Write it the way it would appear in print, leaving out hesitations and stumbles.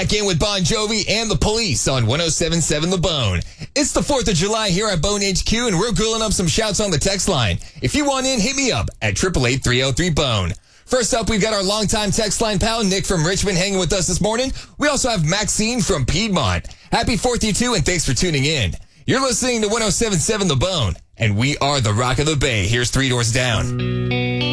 back in with Bon Jovi and the Police on 107.7 The Bone. It's the 4th of July here at Bone HQ, and we're grilling up some shouts on the text line. If you want in, hit me up at 888-303-BONE. First up, we've got our longtime text line pal, Nick from Richmond, hanging with us this morning. We also have Maxine from Piedmont. Happy 4th to you too, and thanks for tuning in. You're listening to 107.7 The Bone, and we are the Rock of the Bay. Here's Three Doors Down.